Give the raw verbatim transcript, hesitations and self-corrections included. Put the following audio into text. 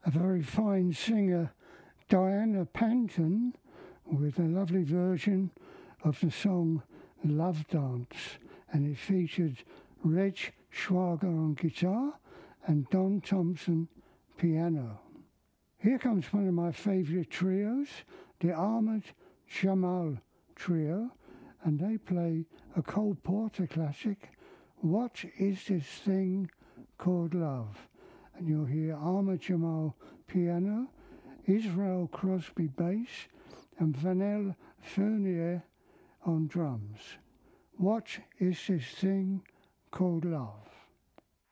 a very fine singer, Diana Panton, with a lovely version of the song Love Dance, and it featured Reg Schwager on guitar and Don Thompson piano. Here comes one of my favourite trios, the Ahmad Jamal Trio, and they play a Cole Porter classic, What Is This Thing Called Love? And you'll hear Ahmad Jamal piano, Israel Crosby bass, and Vanel Fournier on drums. What Is This Thing Called Love?